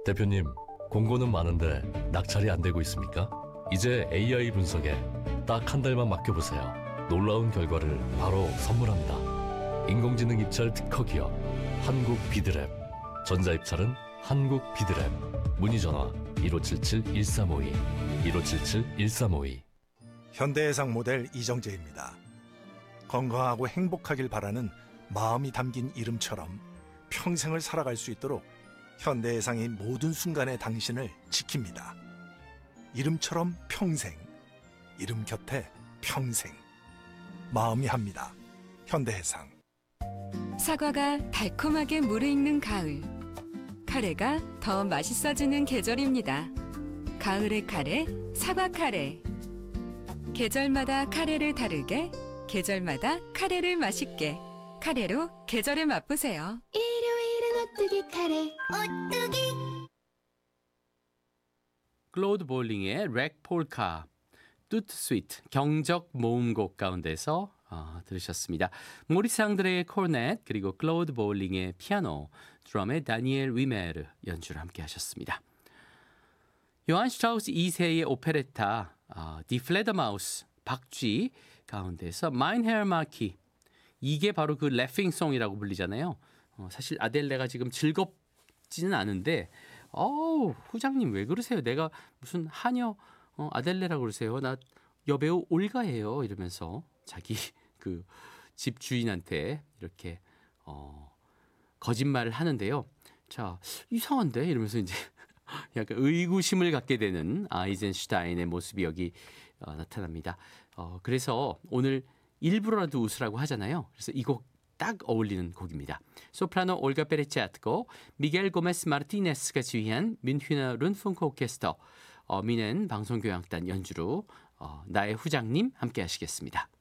대표님, 공고는 많은데 낙찰이 안 되고 있습니까? 이제 AI 분석에 딱 한 달만 맡겨보세요. 놀라운 결과를 바로 선물합니다. 인공지능 입찰 특허 기업 한국 비드랩, 전자입찰은 한국 비드랩. 문의전화 1577-1352, 1577-1352. 현대해상 모델 이정재입니다. 건강하고 행복하길 바라는 마음이 담긴 이름처럼 평생을 살아갈 수 있도록 현대해상이 모든 순간에 당신을 지킵니다. 이름처럼 평생, 이름 곁에 평생. 마음이 합니다. 현대해상. 사과가 달콤하게 무르익는 가을. 카레가 더 맛있어지는 계절입니다. 가을의 카레, 사과 카레. 계절마다 카레를 다르게, 계절마다 카레를 맛있게. 카레로 계절을 맛보세요. 일요일은 오뚜기 카레 오뚜기. 클로드 볼링의 렉 폴카, 뚜트 스위트, 경적 모음곡 가운데서 들으셨습니다. 모리스 앙드레의 코르넷, 그리고 클로드 볼링의 피아노, 드럼의 다니엘 위메르 연주를 함께 하셨습니다. 요한 슈트라우스 2세의 오페레타 디 플레더마우스 박쥐 가운데서 마인 헤어 마키, 이게 바로 그 래핑송이라고 불리잖아요. 사실 아델레가 지금 즐겁지는 않은데 후장님 왜 그러세요? 내가 무슨 하녀 아델레라고 그러세요? 나 여배우 올가예요. 이러면서 자기 그 집 주인한테 이렇게 거짓말을 하는데요. 자, 이상한데 이러면서 이제 약간 의구심을 갖게 되는 아이젠슈타인의 모습이 여기 나타납니다. 그래서 오늘 일부러라도 웃으라고 하잖아요. 그래서 이 곡 딱 어울리는 곡입니다. 소프라노 올가 베레치아트고 미겔 고메스 마르티네스가 지휘한 뮌헨 룬풍크 오케스터, 미넨 방송교향단 연주로 나의 후장님 함께 하시겠습니다.